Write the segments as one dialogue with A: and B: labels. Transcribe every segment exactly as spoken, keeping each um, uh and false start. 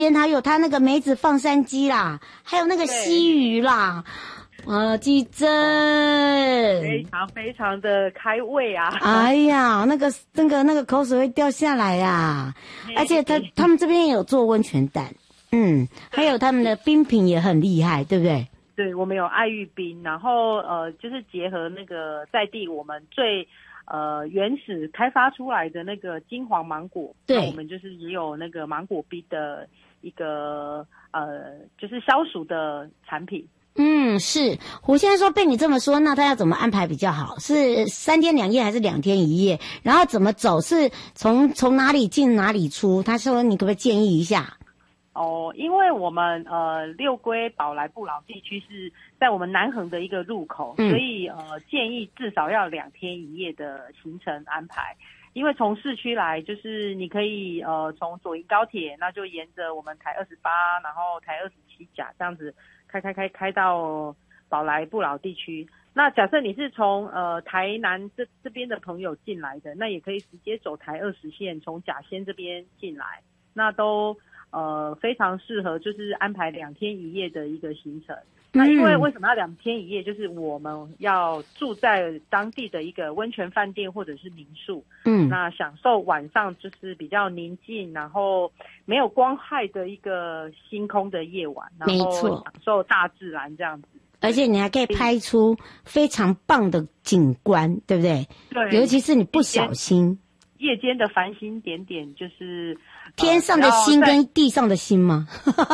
A: 边还有它那个梅子放山鸡啦，还有那个西鱼啦。呃，季正，
B: 非常非常的开胃啊！
A: 哎呀，那个那个那个口水会掉下来呀、啊！而且他他们这边也有做温泉蛋，嗯，还有他们的冰品也很厉害，对不对？
B: 对，我们有爱玉冰，然后呃，就是结合那个在地我们最呃原始开发出来的那个金黄芒果，
A: 对，
B: 我们就是也有那个芒果冰的一个呃，就是消暑的产品。
A: 嗯，是。胡先生说被你这么说，那他要怎么安排比较好？是三天两夜还是两天一夜？然后怎么走？是从从哪里进哪里出？他说你可不可以建议一下？
B: 哦，因为我们呃六龟宝来不老地区是在我们南横的一个入口，嗯、所以呃建议至少要两天一夜的行程安排。因为从市区来，就是你可以呃从左营高铁，那就沿着我们台二十八，然后台二十七甲这样子开开开开到宝来不老地区。那假设你是从呃台南这这边的朋友进来的，那也可以直接走台二十线，从甲仙这边进来，那都呃非常适合，就是安排两天一夜的一个行程。那因为为什么要两天一夜？就是我们要住在当地的一个温泉饭店或者是民宿，嗯，那享受晚上就是比较宁静，然后没有光害的一个星空的夜晚，然后享受大自然这样子。
A: 而且你还可以拍出非常棒的景观，对不对？对，尤其是你不小心，
B: 夜间的繁星点点，就是
A: 天上的星跟地上的星吗？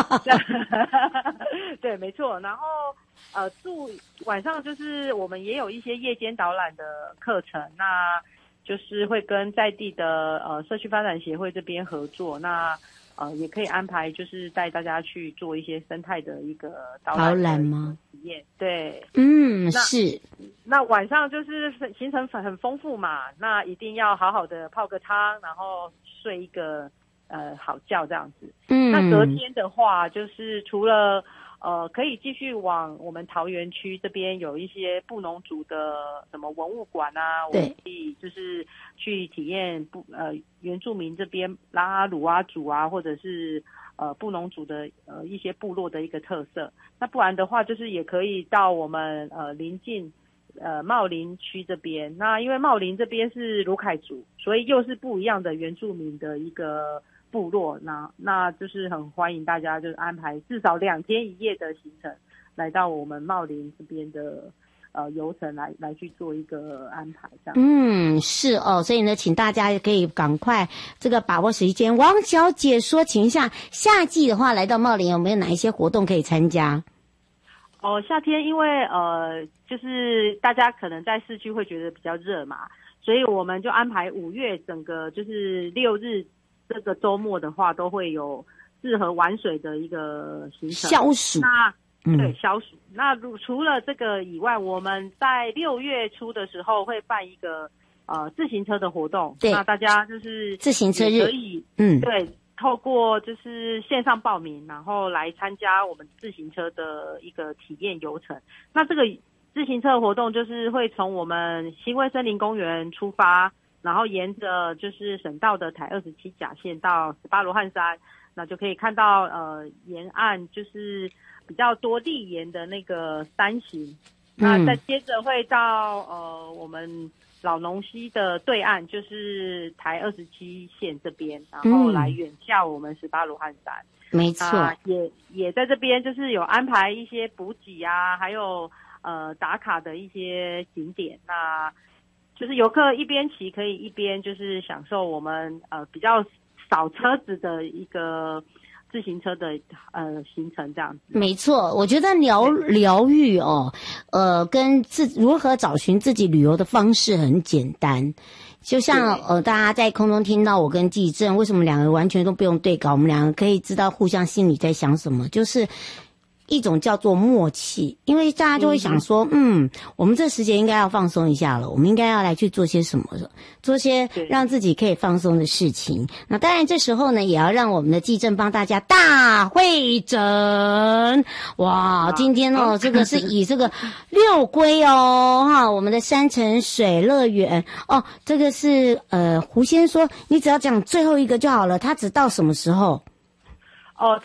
B: 对，没错。然后呃，住晚上就是我们也有一些夜间导览的课程，那就是会跟在地的呃社区发展协会这边合作，那呃也可以安排就是带大家去做一些生态的一个导览
A: 导览吗？
B: 体验。对，
A: 嗯，是。
B: 那晚上就是行程很丰富嘛，那一定要好好的泡个汤，然后睡一个呃好觉这样子。嗯，那隔天的话，就是除了呃可以继续往我们桃园区这边有一些布农族的什么文物馆啊，我们可以就是去体验布呃原住民这边拉阿鲁阿族啊，或者是呃布农族的呃一些部落的一个特色。那不然的话，就是也可以到我们呃邻近呃茂林区这边。那因为茂林这边是鲁凯族，所以又是不一样的原住民的一个部落，那那就是很欢迎大家就是安排至少两天一夜的行程来到我们茂林这边的呃游程来来去做一个安排这样。
A: 嗯，是哦，所以呢请大家可以赶快这个把握时间。王小姐说请一下夏季的话来到茂林有没有哪一些活动可以参加？
B: 哦，夏天因为呃就是大家可能在市区会觉得比较热嘛，所以我们就安排五月整个就是六日这个周末的话，都会有适合玩水的一个行程。
A: 消暑。
B: 那对消暑。那除了这个以外，我们在六月初的时候会办一个呃自行车的活动。
A: 对。
B: 那大家就是
A: 自行车日
B: 可以嗯对，透过就是线上报名，然后来参加我们自行车的一个体验游程。那这个自行车活动就是会从我们新威森林公园出发。然后沿着就是省道的台二十七甲线到十八罗汉山，那就可以看到呃沿岸就是比较多砾岩的那个山形。嗯、那再接着会到呃我们老农溪的对岸，就是台二十七线这边，然后来远下我们十八罗汉山。
A: 没错，
B: 呃、也也在这边就是有安排一些补给啊，还有呃打卡的一些景点。那就是游客一边骑可以一边就是享受我们呃比较少车子的一个自行车的呃行程这样子。
A: 没错，我觉得疗疗愈哦，呃，跟自如何找寻自己旅游的方式很简单。就像呃，大家在空中听到我跟纪正，为什么两个完全都不用对稿，我们两个可以知道互相心里在想什么，就是一种叫做默契，因为大家就会想说，嗯，我们这时节应该要放松一下了，我们应该要来去做些什么，做些让自己可以放松的事情。那当然这时候呢，也要让我们的纪正帮大家大会诊。哇，今天哦，这个是以这个六龟哦，哈，我们的山城水乐园哦，这个是呃胡先说，你只要讲最后一个就好了，他只到什么时候？
B: 哦。